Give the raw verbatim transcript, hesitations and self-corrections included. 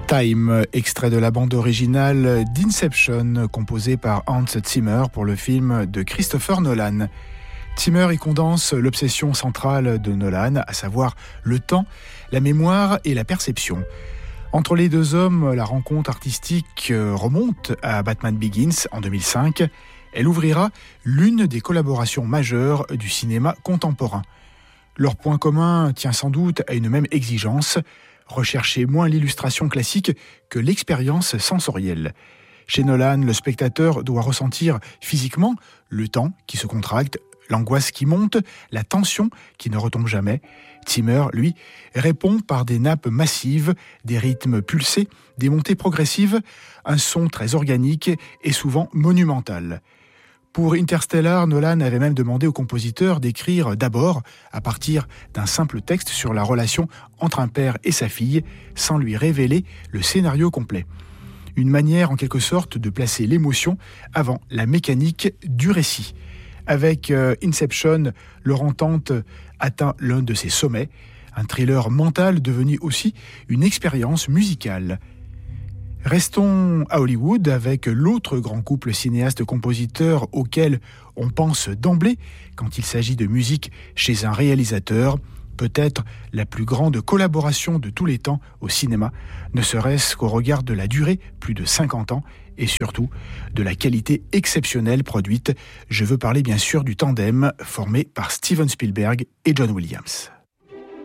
Time, extrait de la bande originale d'Inception, composée par Hans Zimmer pour le film de Christopher Nolan. Zimmer y condense l'obsession centrale de Nolan, à savoir le temps, la mémoire et la perception. Entre les deux hommes, la rencontre artistique remonte à Batman Begins en deux mille cinq. Elle ouvrira l'une des collaborations majeures du cinéma contemporain. Leur point commun tient sans doute à une même exigence, rechercher moins l'illustration classique que l'expérience sensorielle. Chez Nolan, le spectateur doit ressentir physiquement le temps qui se contracte, l'angoisse qui monte, la tension qui ne retombe jamais. Zimmer, lui, répond par des nappes massives, des rythmes pulsés, des montées progressives, un son très organique et souvent monumental. Pour Interstellar, Nolan avait même demandé au compositeur d'écrire d'abord à partir d'un simple texte sur la relation entre un père et sa fille, sans lui révéler le scénario complet. Une manière en quelque sorte de placer l'émotion avant la mécanique du récit. Avec euh, Inception, leur entente atteint l'un de ses sommets, un thriller mental devenu aussi une expérience musicale. Restons à Hollywood avec l'autre grand couple cinéaste-compositeur auquel on pense d'emblée quand il s'agit de musique chez un réalisateur, peut-être la plus grande collaboration de tous les temps au cinéma, ne serait-ce qu'au regard de la durée, plus de cinquante ans, et surtout de la qualité exceptionnelle produite. Je veux parler bien sûr du tandem formé par Steven Spielberg et John Williams.